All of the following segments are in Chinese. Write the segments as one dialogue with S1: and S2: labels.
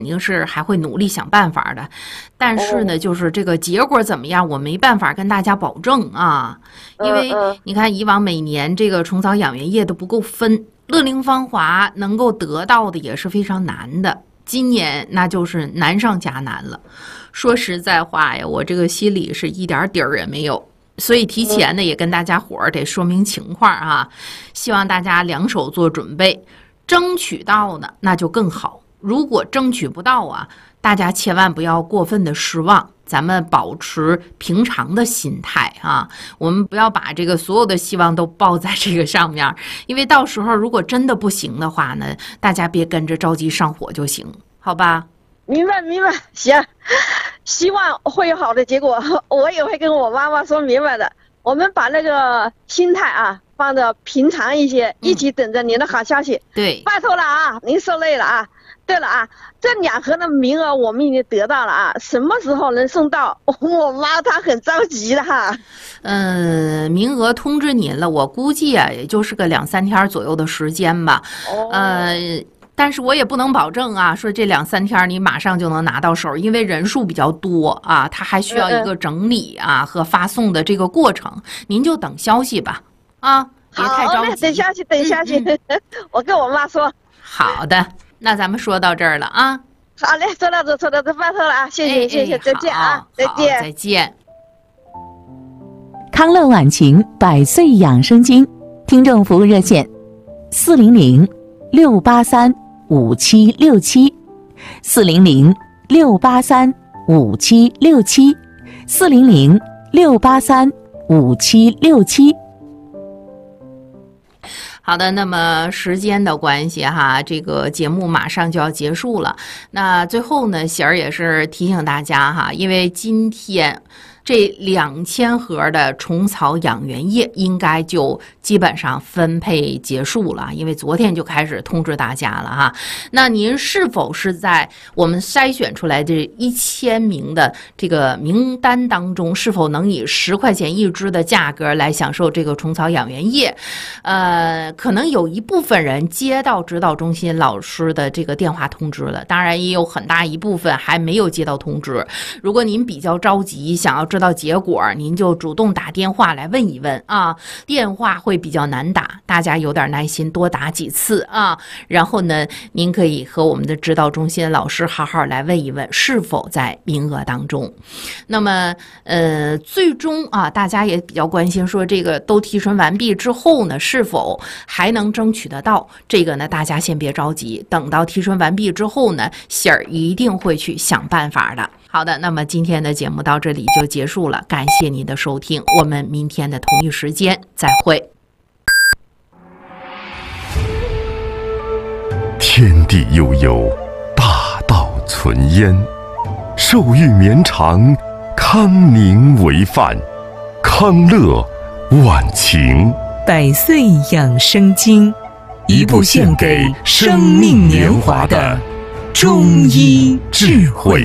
S1: 肯定是还会努力想办法的，但是呢，就是这个结果怎么样，我没办法跟大家保证啊。因为你看，以往每年这个虫草养元液都不够分，乐龄芳华能够得到的也是非常难的。今年那就是难上加难了。说实在话呀，我这个心里是一点底儿也没有，所以提前呢也跟大家伙儿得说明情况啊，希望大家两手做准备，争取到呢那就更好。如果争取不到啊，大家千万不要过分的失望，咱们保持平常的心态啊，我们不要把这个所有的希望都抱在这个上面，因为到时候如果真的不行的话呢，大家别跟着着急上火就行，好吧？
S2: 明白，行，希望会有好的结果，我也会跟我妈妈说明白的。我们把那个心态啊放得平常一些，一起等着您的好消息。
S1: 对，
S2: 拜托了啊，您受累了啊。对了啊，这2盒的名额我们已经得到了啊，什么时候能送到？我妈她很着急的哈。
S1: 名额通知您了，我估计啊，也就是个2-3天左右的时间吧。但是我也不能保证啊，说这2-3天你马上就能拿到手，因为人数比较多啊，它还需要一个整理啊和发送的这个过程，您就等消息吧，啊，别太着急。
S2: 等消息，我跟我妈说。
S1: 好的，那咱们说到这儿了啊。
S2: 好嘞，说到这，拜托了啊，谢谢，再见啊，再见。
S3: 康乐晚晴100岁养生经听众服务热线400-683-5767，400-683-5767。
S1: 好的，那么时间的关系哈，这个节目马上就要结束了。那最后呢，喜儿也是提醒大家哈，因为今天这2000盒的虫草养元液应该就基本上分配结束了，因为昨天就开始通知大家了哈。那您是否是在我们筛选出来的1000名的这个名单当中，是否能以10块钱1支的价格来享受这个虫草养元液？可能有一部分人接到指导中心老师的这个电话通知了，当然也有很大一部分还没有接到通知。如果您比较着急，想要知道结果，您就主动打电话来问一问啊，电话会比较难打，大家有点耐心，多打几次啊。然后呢，您可以和我们的指导中心老师好好来问一问是否在名额当中。那么最终啊，大家也比较关心说这个都提纯完毕之后呢，是否还能争取得到？这个呢，大家先别着急，等到提纯完毕之后呢，喜儿一定会去想办法的。好的，那么今天的节目到这里就结束了，感谢您的收听，我们明天的同一时间再会。
S4: 天地悠悠，大道存焉，寿欲绵长，康宁为范，康乐晚晴
S5: 100岁养生经，一部献给生命年华的中医智慧。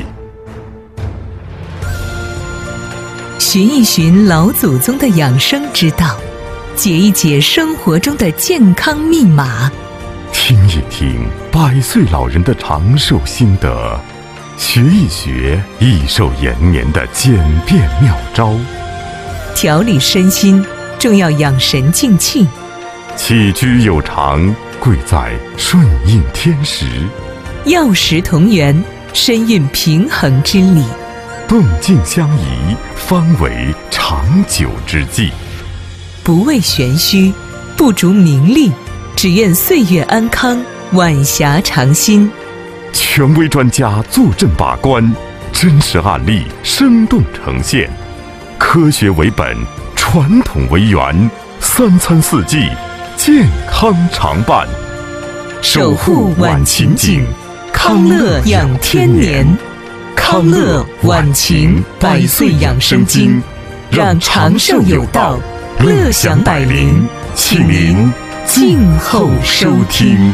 S5: 寻一寻老祖宗的养生之道，解一解生活中的健康密码，
S4: 听一听100岁老人的长寿心得，学一学益寿延年的简便妙招。
S5: 调理身心，重要养神静气。
S4: 起居有常，贵在顺应天时。
S5: 药食同源，深蕴平衡之理。
S4: 动静相宜，方为长久之计。
S5: 不为玄虚，不逐名利，只愿岁月安康，晚霞长新。
S4: 权威专家坐镇把关，真实案例生动呈现，科学为本，传统为源，3餐4季，健康常伴。
S5: 守护晚晴景，康乐养天年。康乐晚晴100岁养生经，让长寿有道，乐享100，请您静候收听。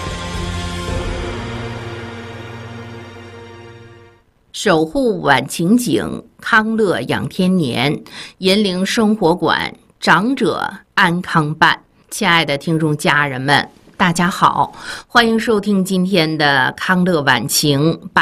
S1: 守护晚晴景，康乐养天年，银铃生活馆，长者安康办。亲爱的听众家人们，大家好，欢迎收听今天的康乐晚晴